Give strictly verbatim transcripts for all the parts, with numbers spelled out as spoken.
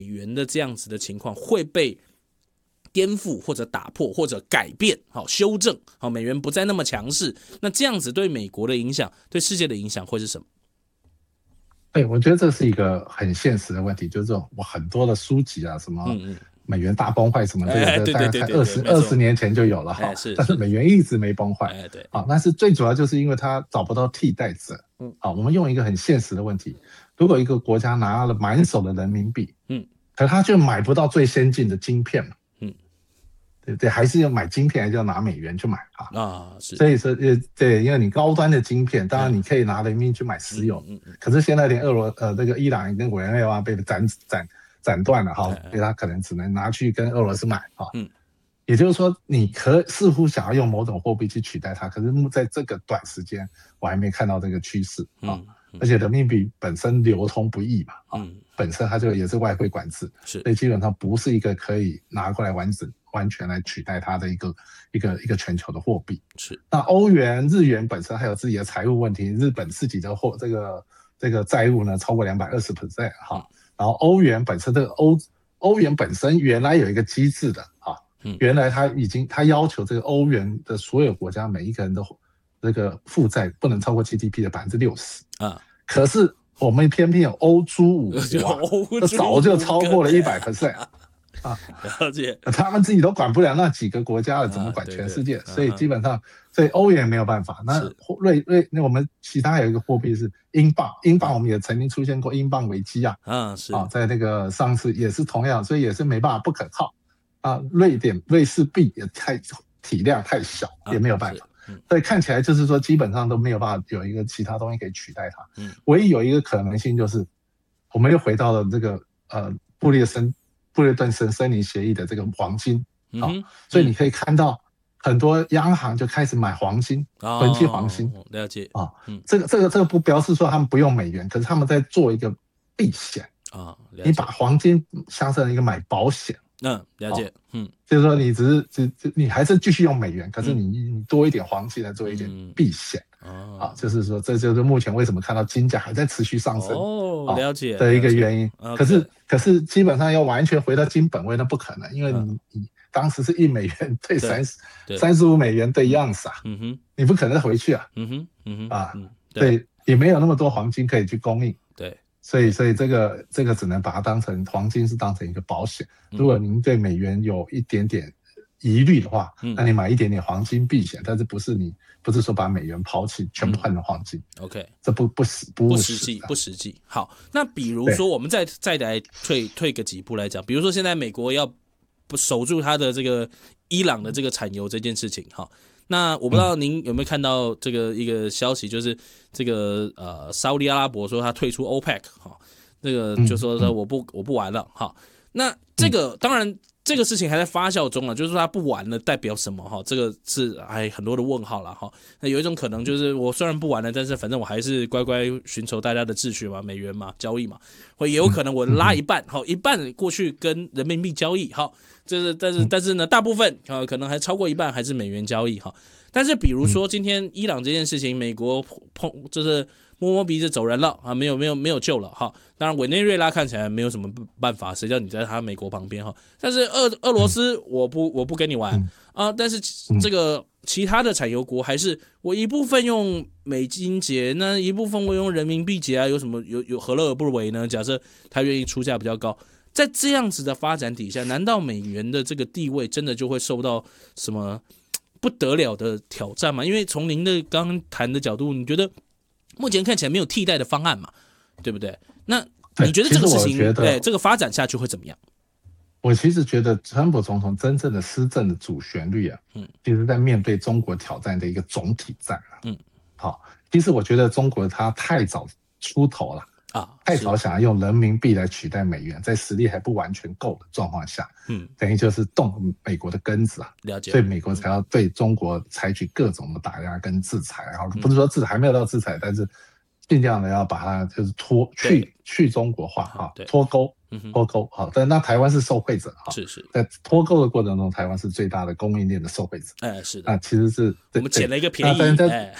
元的这样子的情况会被颠覆或者打破或者改变，好修正，好美元不再那么强势，那这样子对美国的影响，对世界的影响会是什么？ 对，我觉得这是一个很现实的问题，就是我很多的书籍啊，什么美元大崩坏什么这个， 哎、 大概才二十二十年前就有了哈、 哎，是， 但是美元一直没崩坏。 哎，对， 啊，但是最主要就是因为它找不到替代者。嗯，啊，我们用一个很现实的问题，如果一个国家拿了满手的人民币，嗯，可他就买不到最先进的晶片嘛。对对，还是要买晶片，还是要拿美元去买啊？啊，是。所以说，呃，对，因为你高端的晶片，当然你可以拿人民币去买石油，嗯嗯嗯、可是现在连俄罗呃这个伊朗跟委内瑞拉被斩斩斩断了哈，所以他可能只能拿去跟俄罗斯买哈。嗯，也就是说，你可似乎想要用某种货币去取代它，可是在这个短时间，我还没看到这个趋势啊。嗯嗯、而且人民币本身流通不易嘛，啊，嗯、本身它就也是外汇管制，是，所以基本上不是一个可以拿过来完整。完全来取代它的一个一个一个全球的货币。是。那欧元、日元本身还有自己的财务问题，日本自己的货这个这个债务呢超过 百分之两百二十 哈。嗯、然后欧元本身这个欧欧元本身原来有一个机制的哈，嗯、原来它已经它要求这个欧元的所有国家每一个人的这个负债不能超过 G D P 的 百分之六十 啊。可是我们偏偏有欧猪五国，早就超过了 百分之百。啊，了解，他们自己都管不了那几个国家了，怎么管全世界？啊、对对，所以基本上，所以欧元没有办法。那瑞瑞，那我们其他有一个货币是英镑，英镑我们也曾经出现过英镑危机啊，啊是啊，在那个上次也是同样，所以也是没办法，不可靠啊。瑞典瑞士币也太体量太小，也没有办法。啊嗯、所以看起来就是说，基本上都没有办法有一个其他东西可以取代它。嗯，唯一有一个可能性就是，我们又回到了这个呃布列森。布雷顿森森林协议的这个黄金啊、嗯哦，所以你可以看到很多央行就开始买黄金，囤积黄金。 哦，了解啊、哦嗯，这个这个这个不表示说他们不用美元，可是他们在做一个避险啊、哦。你把黄金想成一个买保险， 嗯，了解，哦、嗯， 就是说你只是只你还是继续用美元，可是你、嗯、你多一点黄金来做一点避险。嗯哦，啊，就是说，这就是目前为什么看到金价还在持续上升哦，了解的一个原因。可是，可是基本上要完全回到金本位，那不可能，因为你、嗯、你当时是一美元兑三十三十五美元兑样子啊，嗯哼，你不可能回去啊，嗯哼，嗯哼，啊，嗯、对，对，也没有那么多黄金可以去供应，对，所以，所以这个这个只能把它当成黄金是当成一个保险。如果您对美元有一点点疑虑的话，嗯、那你买一点点黄金避险，但是不是你。不是说把美元抛弃，全部换成黄金。 嗯、OK， 这不不实不实际，不实际。好，那比如说我们再再来退退个几步来讲，比如说现在美国要不守住它的这个伊朗的这个产油这件事情，哈，那我不知道您有没有看到这个一个消息，就是这个呃沙烏地阿拉伯说他退出 OPEC， 哈，这个就说说我不我不玩了，哈，那这个当然。这个事情还在发酵中啊，就是说它不玩了代表什么哈？这个是还很多的问号了哈。那有一种可能就是我虽然不玩了，但是反正我还是乖乖寻求大家的秩序嘛，美元嘛，交易嘛，或也有可能我拉一半，好一半过去跟人民币交易，好，就是但是但是呢，大部分啊可能还超过一半还是美元交易哈。但是比如说今天伊朗这件事情，美国碰就是摸摸鼻子走人了啊，没有没有没有救了哈。当然委内瑞拉看起来没有什么办法，谁叫你在他美国旁边哈。但是俄俄罗斯我不我不跟你玩啊，但是这个其他的产油国还是我一部分用美金结，那一部分我用人民币结啊，有什么有有何乐而不为呢？假设他愿意出价比较高，在这样子的发展底下，难道美元的这个地位真的就会受到什么不得了的挑战吗？因为从您的刚刚谈的角度，你觉得目前看起来没有替代的方案嘛，对不对？那你觉得这个事情对这个发展下去会怎么样？ 我其实觉得川普总统真正的施政的主旋律啊，嗯，其实在面对中国挑战的一个总体战啊，嗯，好，其实我觉得中国他太早出头了。啊，太早想要用人民币来取代美元，在实力还不完全够的状况下，嗯，等于就是动美国的根子啊， 了解， 所以美国才要对中国采取各种的打压跟制裁啊，不是说制裁还没有到制裁，但是尽量的要把它就是脱去去中国化啊，脱钩脱钩啊，但那台湾是受惠者啊， 是是， 在脱钩的过程中，台湾是最大的供应链的受惠者， 哎，是的， 啊，其实是我们捡了一个便宜，哎。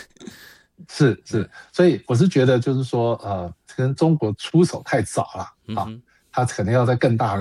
是是，所以我是觉得就是说，呃，跟中国出手太早了啊， 它可能要在更大